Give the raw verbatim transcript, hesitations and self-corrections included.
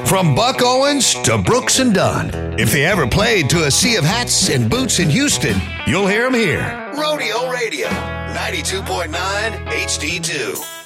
From Buck Owens to Brooks and Dunn. If they ever played to a sea of hats and boots in Houston, you'll hear them here. Rodeo Radio, ninety-two point nine H D two.